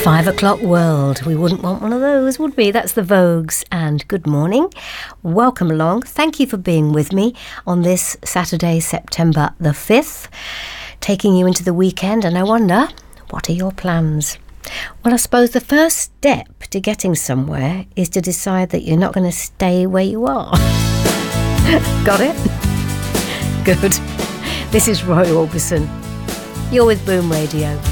5 o'clock world. We wouldn't want one of those, would we? That's the Vogues, and good morning. Welcome along. Thank you for being with me on this Saturday, September the 5th, taking you into the weekend. And I wonder, what are your plans? Well, I suppose the first step to getting somewhere is to decide that you're not going to stay where you are. Got it? Good. This is Roy Orbison. You're with Boom Radio.